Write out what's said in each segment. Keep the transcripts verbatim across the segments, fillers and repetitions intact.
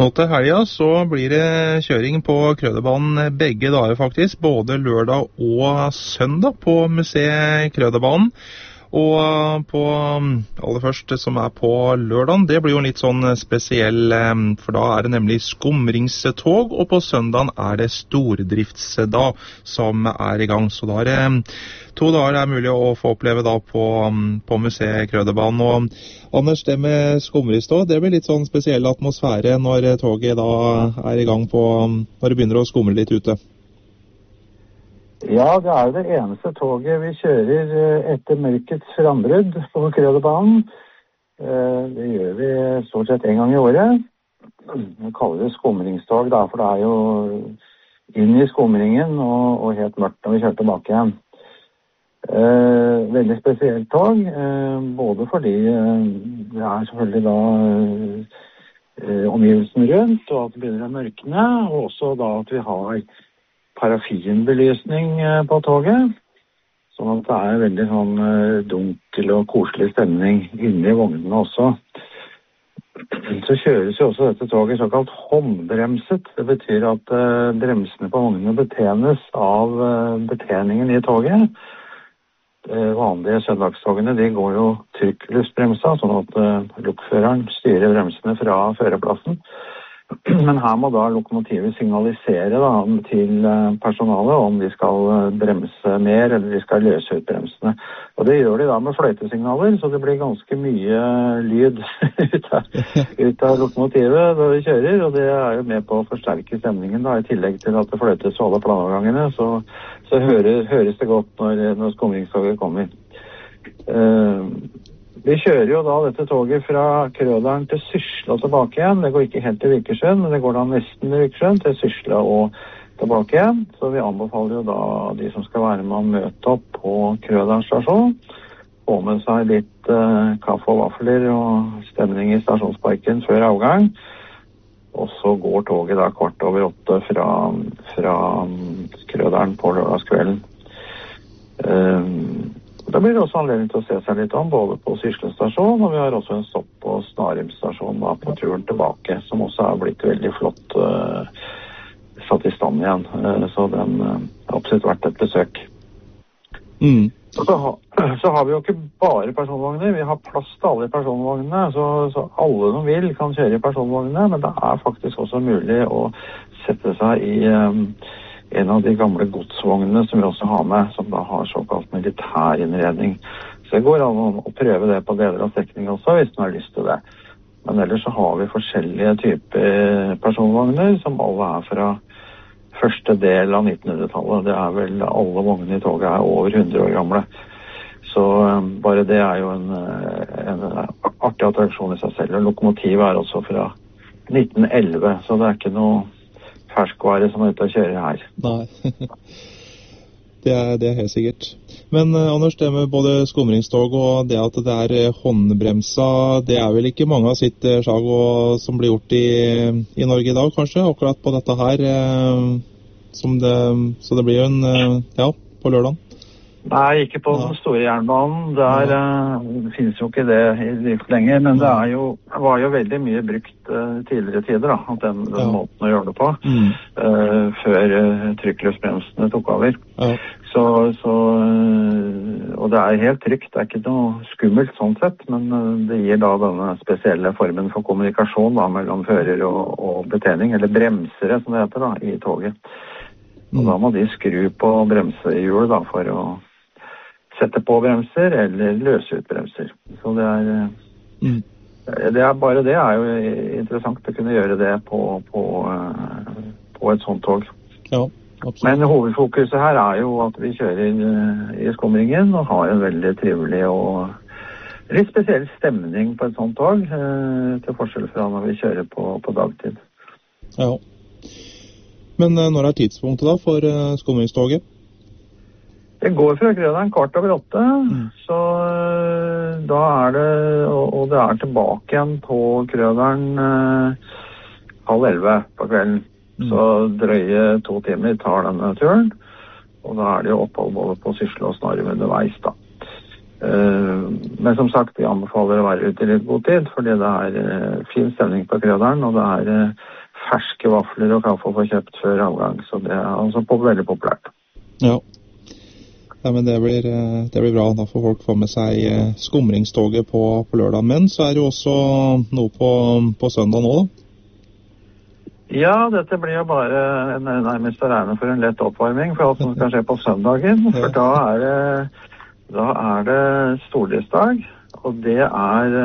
Nå til helga så blir det kjøring på Krøderbanen begge dager faktisk, både lørdag og søndag på museet Krøderbanen. Og på aller først som er på lørdagen, det blir jo litt sånn spesiell, for da er det nemlig skumringstog, og på søndagen er det stordriftsdag som er i gang. Så da er det to dager det er mulig å få oppleve da på, på museet Krøderbanen. Og Anders, det med skumringstog, det blir litt sånn spesiell atmosfære når toget da er i gang på, når det begynner å skumre litt ute. Ja, det er jo det eneste toget vi kjører etter mørkets frambrudd på Krøderbanen. Det gjør vi stort sett en gang i året. Vi kaller det skumringstog da, for det er jo inn i skumringen og, og helt mørkt når vi kjører tilbake igjen. Veldig spesielt tog, både fordi det er selvfølgelig da omgivelsen rundt, og at det begynner å mørkne, og også da at vi har parafinbelysning på toget, sånn at det er veldig sånn dunkel og koselig stemning inne i vognene også. Så kjøres jo også dette toget såkalt håndbremset. Det betyr at bremsene på vognene betjenes av betjeningen i toget. De vanlige søndagstogene, de går jo trykkløsbremsa, sånn at lokføreren styrer bremsene fra førerplassen. Men her må da lokomotivet signalisere da, til personalet om de skal bremse mer eller de skal løse ut bremsene. Og det gjør de da med fløytesignaler, så det blir ganske mye lyd ut av, ut av lokomotivet da de kjører, og det er jo med på å forsterke stemningen da, i tillegg til at det fløytes alle planovergangene, så, så høres, høres det godt når, når skumringstoget kommer. Uh, Vi kjører jo da dette toget fra Krøderen til Sysla og tilbake igjen. Det går ikke helt til Vikersund, men det går da nesten til Vikersund, til Sysla og tilbake igjen. Så vi anbefaler jo da de som skal være med å møte opp på Krøderen stasjon, få med seg litt uh, kaffe og vafler og stemning i stasjonsparken før avgang. Og så går toget da kvart over åtte fra, fra Krøderen på lørdagskvelden. Uh, Da blir det også anledning til å se seg litt om, både på Sysla stasjon, og vi har også en stopp på Snarim stasjon da, på turen tilbake, som også er blitt veldig flott uh, satt i stand igjen. Uh, så den uh, har absolutt vært et besøk. Mm. Og så, ha, så har vi jo ikke bare personvogner, vi har plass til alle personvognene, så, så alle som vil kan kjøre i personvognene, men det er faktisk også mulig å sette seg i um, en av de gamle godsvognene som vi også har med, som da har såkalt militærinnredning. Så det går an å prøve det på deler av strekningen også, hvis man har lyst til det. Men ellers så har vi forskjellige typer personvogner, som alle er fra første del av nittenhundretallet. Det er vel alle vognene i toget er over hundre år gamle. Så um, bare det er jo en, en artig attraksjon i seg selv. Og lokomotivet er også fra nitten elleve, så det er ikke noe ferskvare som er ute og kjører her. Nei, det er, det er helt sikkert. Men uh, Anders, det med både skumringstog og det at det er håndbremsa, det er vel ikke mange av sitt uh, slag og, som blir gjort i, i Norge i dag, kanskje, akkurat på dette her, uh, som det, så det blir jo en, uh, ja, på lørdagen. Nei, ikke på den store jernbanen. Der uh, finnes jo ikke det i drift lenger, men det er jo, var jo veldig mye brukt uh, tidligere tider, da, den, den ja. måten å gjøre det på, mm. uh, før uh, trykkløsbremsene tok over. Ja. Så, så, uh, og det er helt trygt, det er ikke noe skummelt sånn sett, men uh, det gir da denne spesielle formen for kommunikasjon da, mellom fører og, og betjening, eller bremsere som det heter da, i toget. Og mm. da må de skru på bremsehjul da, for å sette på bremser eller løse ut bremser. Så det er, mm. det er bare det er jo interessant å kunne gjøre det på, på, på et sånt tog. Ja, absolutt. Men hovedfokuset her er jo at vi kjører i skumringen og har en veldig trivelig og litt spesiell stemning på et sånt tog, til forskjell fra når vi kjører på, på dagtid. Ja. Men når er tidspunktet da for skumringstoget? Det går fra Krøderen kvart over åtte, mm. så da er det, og, og det er tilbake igjen på Krøderen eh, halv elleve på kvelden. Mm. Så drøye to timer tar denne turen, og da er det jo opphold både på Sysla og Snarim underveis da. Men som sagt, vi anbefaler å være ute i litt god tid, fordi det er fin stemning på Krøderen, og det er ferske vafler og kaffe å få kjøpt før avgang, så det er altså på, veldig populært. Ja. Ja, men det blir, det blir bra. Da får folk få med seg skumringstoget på, på lørdag. Men så er det jo også noe på, på søndag nå, da? Ja, dette blir jo bare nærmest å regne for en lett oppvarming for alt som skal skje på søndagen. For da er det, da er det stortidsdag, og det er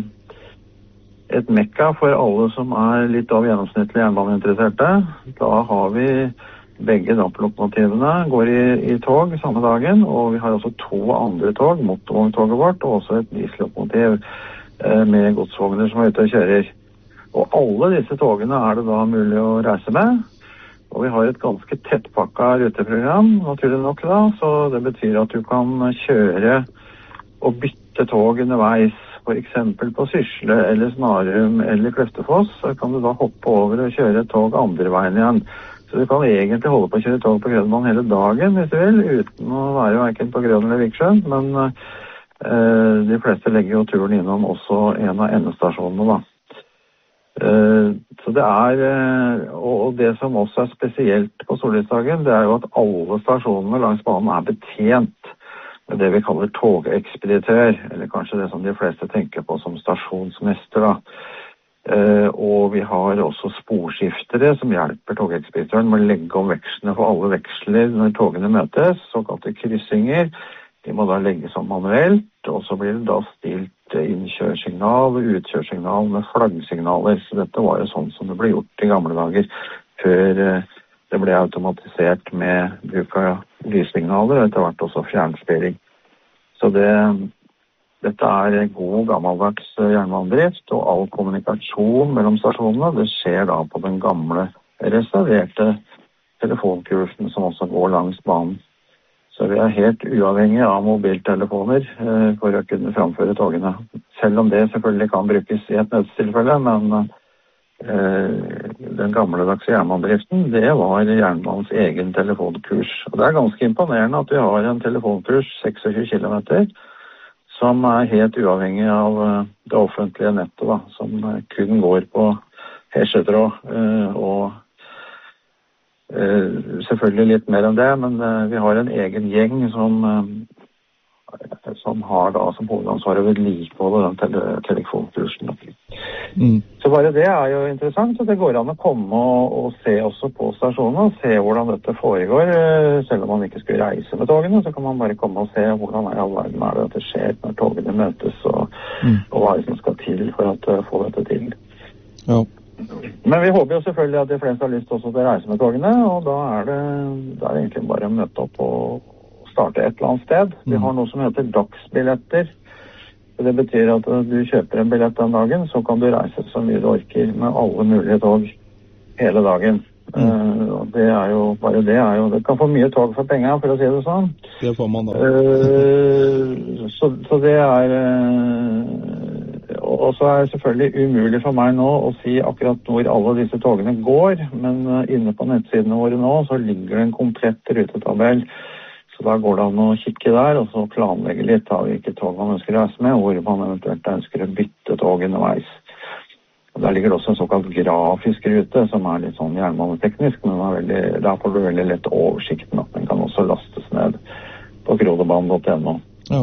et mekka for alle som er litt av gjennomsnittlig jernbaneinteresserte. Da har vi begge damplokomotivene går i, i tog samme dagen, og vi har også to andre tog, motorvogntoget vårt, og også et diesellokomotiv eh, med godsvogner som er ute og kjører. Og alle disse togene er det da mulig å reise med, og vi har et ganske tettpakket ruteprogram, naturlig nok da, så det betyr at du kan kjøre og bytte tog underveis, for eksempel på Sysle eller Snarum eller Kløftefoss, så kan du da hoppe over og kjøre tog andre veien igjen. Så du kan egentlig holde på å kjøre tog på Grønland hele dagen, hvis du vil, uten å være hverken på Grøn eller Viksjøen. Men eh, de fleste legger jo turen innom også en av endestasjonene, da. Eh, så det er, eh, og det som også er spesielt på Stortidsdagen, det er jo at alle stasjonene langs banen er betjent med det vi kaller togekspeditør, eller kanskje det som de fleste tenker på som stasjonsmester, da. Uh, og vi har også sporskiftere som hjelper togekspeditøren med å legge om vekslene for alle veksler når togene møtes, såkalte kryssinger. De må da legges om manuelt, og så blir det da stilt innkjørsignal og utkjørsignal med flaggsignaler. Så dette var jo sånn som det ble gjort i gamle dager, før uh, det ble automatisert med bruk av lyssignaler, og etter hvert også fjernstyring. Så det... Dette er god gammeldags jernbanedrift, og all kommunikasjon mellom stasjonene, det skjer da på den gamle reserverte telefonkursen som også går langs banen. Så vi er helt uavhengige av mobiltelefoner eh, for å kunne framføre togene. Selv om det selvfølgelig kan brukes i et nødstilfelle, men eh, den gamledagse jernbanedriften, det var jernbanens egen telefonkurs. Og det er ganske imponerende at vi har en telefonkurs tjueseks kilometer, som er helt uavhengig av det offentlige nettet, da, som kun går på hesjetråd, og selvfølgelig litt mer enn det, men vi har en egen gjeng som, som har da som hovedansvar å vedlikeholde den tele telefonkursen. Mm. Så bare det er jo interessant, så det går an å komme og, og se også på stasjonen, og se hvordan dette foregår. Selv om man ikke skulle reise med togene, så kan man bare komme og se hvordan er all verden er det at det skjer når togene møtes, og, mm. og hva som skal til for å få dette til. Ja. Men vi håper jo selvfølgelig at de fleste har lyst også til å reise med togene, og da er det, det er egentlig bare å møte opp og starte et eller annet sted. Vi har noe som heter dagsbilletter. Det betyr at du kjøper en billett den dagen, så kan du reise så mye du orker med alle mulige tog hele dagen. Mm. Uh, det er jo, bare det er jo, det kan få mye tog for penger, for å si det sånn. Det får man da. Uh, så, så det er, uh, og så er det selvfølgelig umulig for meg nå å si akkurat hvor alle disse togene går, men uh, inne på nettsidene våre nå, så ligger det en komplett rutetabell. Så da går det an å kikke der, og så planlegge litt av hvilke tog man ønsker å reise med, og hvor man eventuelt ønsker å bytte tog underveis. Og der ligger det også en såkalt grafisk rute, som er litt sånn jernbaneteknisk, men er veldig, der får du veldig lett oversikten, at den kan også lastes ned på krodebanen punktum no. Ja.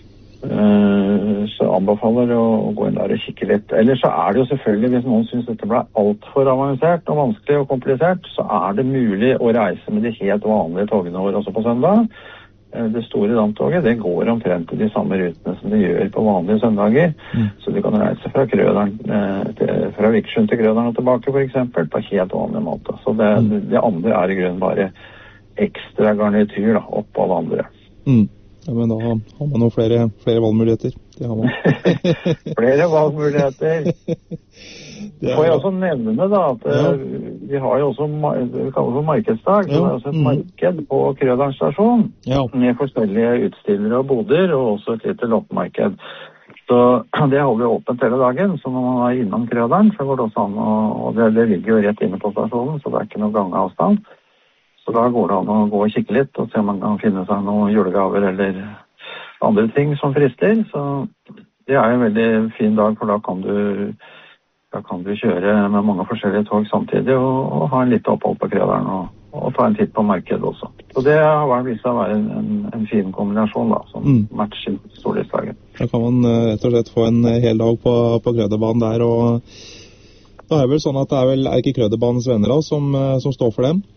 Uh, så anbefaler å, å gå inn der og kikke litt. Ellers så er det jo selvfølgelig, hvis noen synes dette ble alt for avansert og vanskelig og komplisert, så er det mulig å reise med de helt vanlige togene våre også på søndag. Uh, det store damptoget, det går omtrent til de samme rutene som det gjør på vanlige søndager. Mm. Så du kan reise fra Krøderen, uh, til, fra Viksjøen til Krøderen og tilbake for eksempel, på helt vanlig måte. Så det, mm. det andre er i grunnen bare ekstra garnityr da, oppå alle andre. Mm. Ja, men da har man noen flere, flere valgmuligheter. Det har man. Flere valgmuligheter. Det får jeg også nevne da, at ja. Vi har jo også, vi kaller det markedsdag, så ja. Det er også et mm. marked på Krøderen stasjon, ja. Med forskjellige utstillere og boder, og også et lite loppemarked. Så det holder vi åpent hele dagen, så når man er innom Krøderen, så går det også an, og det, det ligger jo rett inne på stasjonen, så det er ikke noe gangeavstand. Så da går det an å gå og kikke litt og se om man kan finne seg noen julegaver eller andre ting som frister. Så det er en veldig fin dag, for da kan du, da kan du kjøre med mange forskjellige tog samtidig og, og ha en litt opphold på Krøderen og, og ta en titt på markedet også. Så det har vært vist seg å være en, en, en fin kombinasjon da, som mm. matcher stortidsdagen. Da kan man rett og slett få en hel dag på, på Krøderbanen der, og da er det vel sånn at det er vel er ikke Krøderbanens venner da, som, som står for dem?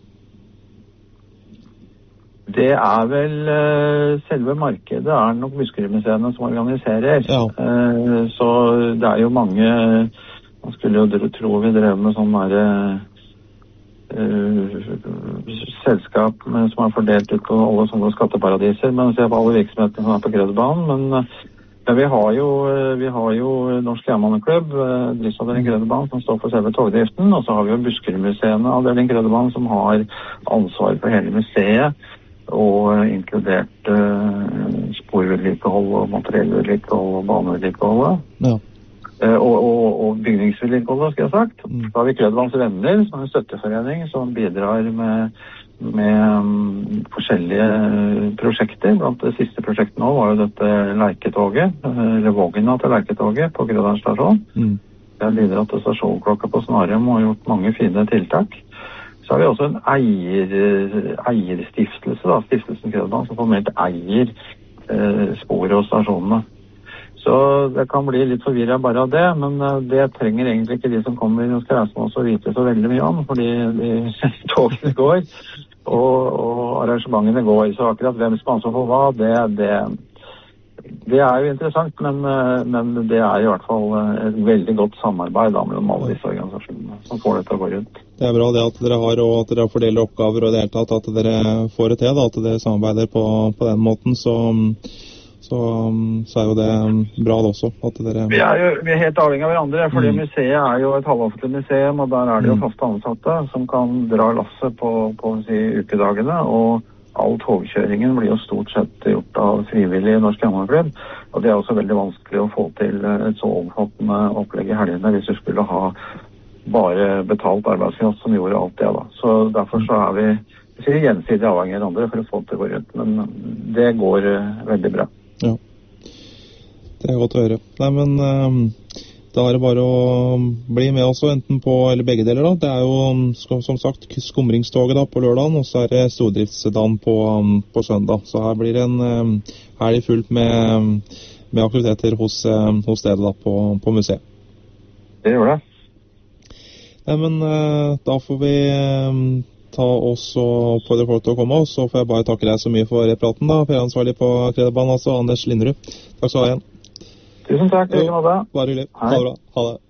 Det er vel uh, selve markedet er nok Buskerudmuseene som organiserer. Ja. Uh, så det er jo mange, man skulle jo tro vi drev med sånn der uh, selskap med, som er fordelt ut på alle sånne skatteparadiser, men ser på alle virksomhetene som er på Krøderbanen. Men uh, ja, vi har jo, vi har jo Norsk Jernbaneklubb, uh, driftsavdeling Krøderbanen, som står for selve togdriften, og så har vi jo Buskerudmuseene, avdeling Krøderbanen, som har ansvar for hele museet, og inkludert uh, sporvedlikehold og materiellvedlikehold og banevedlikehold. Ja. Uh, og, og, og bygningsvedlikehold, skal jeg ha sagt. Mm. Da har vi Krøderbanens Venner, som er en støtteforening som bidrar med, med um, forskjellige prosjekter. Blant det siste prosjektet nå var jo dette Leiketoget, eller vogna til Leiketoget på Krøderen stasjon. Mm. Det har bidratt til stasjonklokka på Snarem og gjort mange fine tiltak. Så har vi også en eier, eierstiftelse, da, Stiftelsen Krøderbanen, som formelt eier eh, sporet og stasjonene. Så det kan bli litt forvirret bare av det, men eh, det trenger egentlig ikke de som kommer og skal reise med oss å vite så veldig mye om, fordi de togene går, og, og arrangementene går. Så akkurat hvem som ansvar for hva, det, det, det er jo interessant, men, men det er i hvert fall et veldig godt samarbeid da, mellom alle disse organisasjonene som får dette å gå rundt. Det er bra det at dere har, og at dere fordeler oppgaver og det hele tatt, at dere får det til, da, at dere samarbeider på, på den måten, så, så, så er jo det bra det også. At dere... vi, er jo, vi er helt avhengig av hverandre, fordi mm. museet er jo et halvoffentlig museum, og der er det jo faste ansatte som kan dra lasset på, på si, ukedagene, og all togkjøringen blir jo stort sett gjort av frivillige Norsk Jernbaneklubb, og det er også veldig vanskelig å få til et så omfattende opplegg i helgene hvis du skulle ha bare betalt arbeidskraft som gjorde alt det da. Så derfor så er vi, vi sier gjensidig avhengig av andre for å få det til å gå rundt, men det går uh, veldig bra. Ja, det er godt å høre. Nei, men um, da er det bare å bli med også, enten på, eller begge deler da. Det er jo som sagt skumringstoget da på lørdagen, og så er det stordriftsdagen på, um, på søndag. Så her blir det en um, helg fullt med, med aktiviteter hos, um, hos dere da på, på museet. Det gjør det. Nei, men uh, da får vi um, ta oss og oppfordre folk til å komme, og så får jeg bare takke deg så mye for praten da, for jeg er ansvarlig på Krøderbanen, altså Anders Linderud. Takk skal du ha igjen. Tusen takk, det var det. Bare hyggelig. Ha det bra. Ha det.